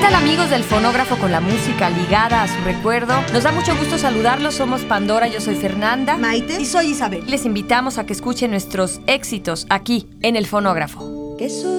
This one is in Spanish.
tal, amigos del Fonógrafo con la música ligada a su recuerdo? Nos da mucho gusto saludarlos. Somos Pandora, yo soy Fernanda. Maite. Y soy Isabel. Les invitamos a que escuchen nuestros éxitos aquí en el Fonógrafo. Que soy